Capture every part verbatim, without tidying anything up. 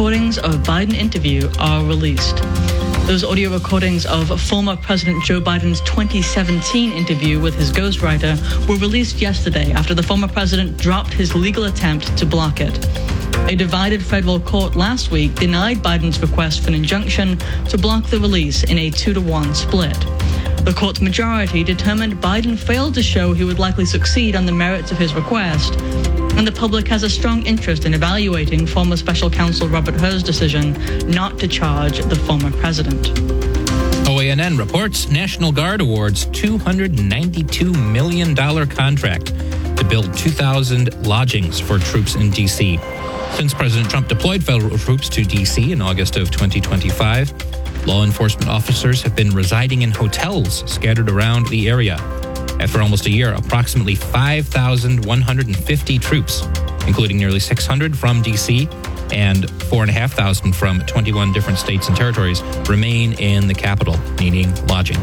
recordings of Biden interview are released. Those audio recordings of former President Joe Biden's twenty seventeen interview with his ghostwriter were released yesterday after the former president dropped his legal attempt to block it. A divided federal court last week denied Biden's request for an injunction to block the release in a two to one split. The court's majority determined Biden failed to show he would likely succeed on the merits of his request, and the public has a strong interest in evaluating former special counsel Robert Hur's decision not to charge the former president. O A N N reports National Guard awards two hundred ninety-two million dollars contract to build two thousand lodgings for troops in D C. Since President Trump deployed federal troops to D C in August of twenty twenty-five, law enforcement officers have been residing in hotels scattered around the area. After almost a year, approximately five thousand one hundred fifty troops, including nearly six hundred from D C and four thousand five hundred from twenty-one different states and territories, remain in the capital, needing lodging.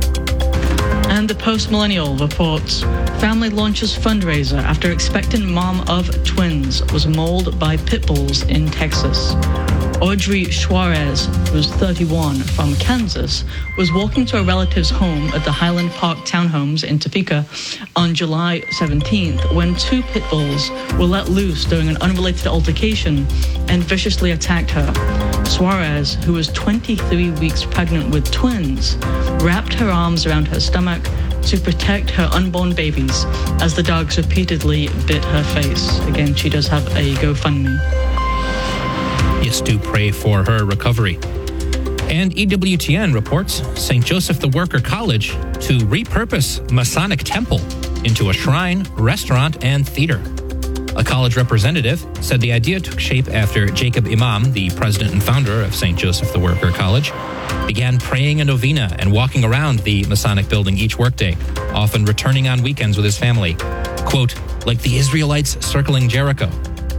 And the Post-Millennial reports family launches fundraiser after expectant mom of twins was mauled by pit bulls in Texas. Audrey Suarez, who's thirty-one, from Kansas, was walking to a relative's home at the Highland Park Townhomes in Topeka on July seventeenth when two pit bulls were let loose during an unrelated altercation and viciously attacked her. Suarez, who was twenty-three weeks pregnant with twins, wrapped her arms around her stomach to protect her unborn babies as the dogs repeatedly bit her face. Again, she does have a GoFundMe. Yes, do pray for her recovery. And E W T N reports Saint Joseph the Worker College to repurpose Masonic Temple into a shrine, restaurant, and theater. A college representative said the idea took shape after Jacob Imam, the president and founder of Saint Joseph the Worker College, began praying a novena and walking around the Masonic building each workday, often returning on weekends with his family. Quote, like the Israelites circling Jericho.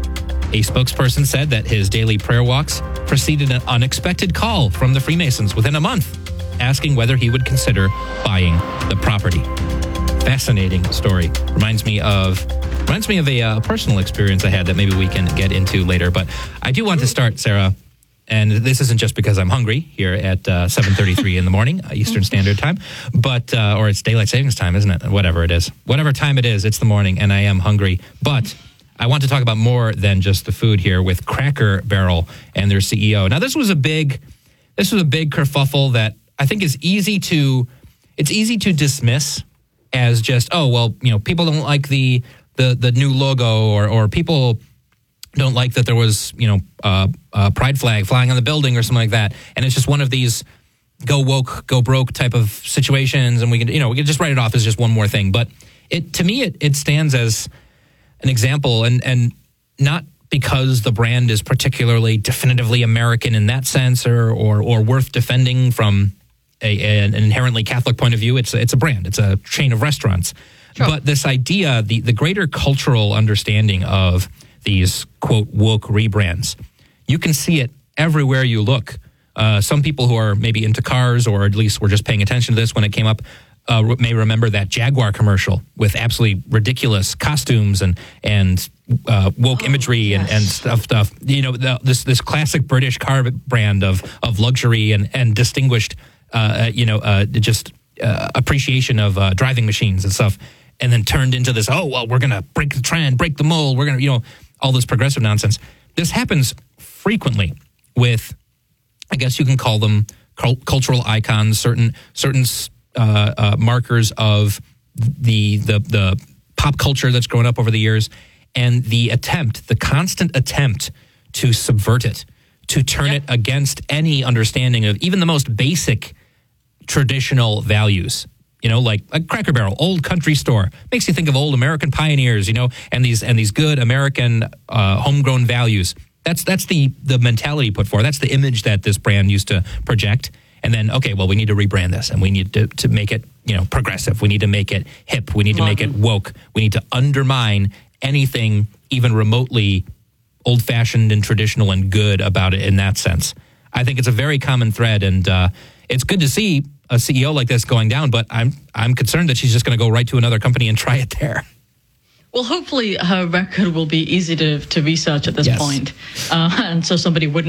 A spokesperson said that his daily prayer walks preceded an unexpected call from the Freemasons within a month, asking whether he would consider buying the property. Fascinating story. Reminds me of reminds me of a uh, personal experience I had that maybe we can get into later. But I do want to start, Sarah, and this isn't just because I'm hungry here at uh, seven thirty-three in the morning, Eastern Standard Time, but uh, or it's daylight savings time, isn't it? Whatever it is. Whatever time it is, it's the morning, and I am hungry. But I want to talk about more than just the food here with Cracker Barrel and their C E O. Now, this was a big, this was a big kerfuffle that I think is easy to, it's easy to dismiss as just, oh, well, you know, people don't like the the the new logo, or or people don't like that there was, you know, uh, a pride flag flying on the building or something like that, and it's just one of these go woke, go broke type of situations, and we can, you know, we can just write it off as just one more thing. But it, to me, it it stands as an example, and, and not because the brand is particularly definitively American in that sense, or or, or worth defending from a, an inherently Catholic point of view. It's it's a brand. It's a chain of restaurants. Sure. But this idea, the, the greater cultural understanding of these, quote, woke rebrands, you can see it everywhere you look. Uh, some people who are maybe into cars, or at least were just paying attention to this when it came up, Uh, may remember that Jaguar commercial with absolutely ridiculous costumes and and uh, woke oh, imagery yes. and, and stuff. Stuff. You know, the, this this classic British car brand of of luxury and and distinguished, uh, you know, uh, just uh, appreciation of uh, driving machines and stuff, and then turned into this. Oh well, we're gonna break the trend, break the mold. We're gonna, you know, all this progressive nonsense. This happens frequently with, I guess you can call them cult- cultural icons, certain certain. Uh, uh, markers of the, the the pop culture that's grown up over the years, and the attempt, the constant attempt to subvert it, to turn yep. it against any understanding of even the most basic traditional values. You know, like a Cracker Barrel, old country store, makes you think of old American pioneers. You know, and these and these good American uh, homegrown values. That's that's the the mentality put forth. That's the image that this brand used to project. And then, okay, well, we need to rebrand this, and we need to, to make it, you know, progressive. We need to make it hip. We need to make it woke. We need to undermine anything even remotely old-fashioned and traditional and good about it in that sense. I think it's a very common thread, and uh, it's good to see a C E O like this going down, but I'm I'm concerned that she's just going to go right to another company and try it there. Well, hopefully her record will be easy to, to research at this yes. point, uh, and so somebody wouldn't